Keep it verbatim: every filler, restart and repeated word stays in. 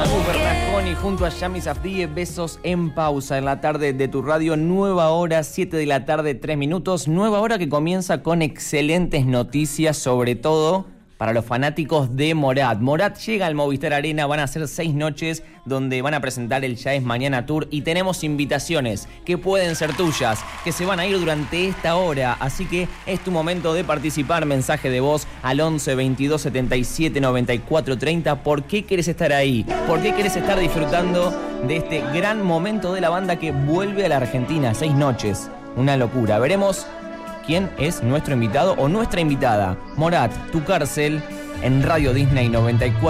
Agus Bernasconi junto a Yami Safdie, besos en pausa en la tarde de tu radio. Nueva hora, siete de la tarde, tres minutos. Nueva hora que comienza con excelentes noticias, sobre todo para los fanáticos de Morat. Morat llega al Movistar Arena, van a ser seis noches donde van a presentar el Ya es Mañana Tour y tenemos invitaciones que pueden ser tuyas, que se van a ir durante esta hora, así que es tu momento de participar. Mensaje de voz al once, veintidós, setenta y siete, noventa y cuatro, treinta. ¿Por qué querés estar ahí? ¿Por qué querés estar disfrutando de este gran momento de la banda que vuelve a la Argentina? Seis noches, una locura. Veremos quién es nuestro invitado o nuestra invitada. Morat, Tu Cárcel, en Radio Disney noventa y cuatro.